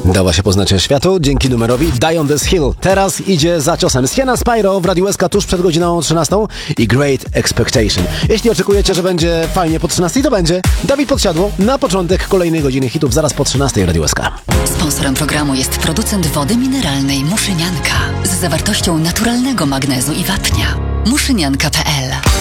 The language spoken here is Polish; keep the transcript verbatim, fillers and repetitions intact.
Dała się poznać światu dzięki numerowi Die on this Hill. Teraz idzie za ciosem Sienna Spyro w Radiu S K tuż przed godziną trzynastą i Great Expectation. Jeśli oczekujecie, że będzie fajnie po trzynastej, to będzie Dawid Podsiadło na początek kolejnej godziny hitów zaraz po trzynastej Radiu S K. Sponsorem programu jest producent wody mineralnej Muszynianka z zawartością naturalnego magnezu i wapnia. muszynianka kropka p l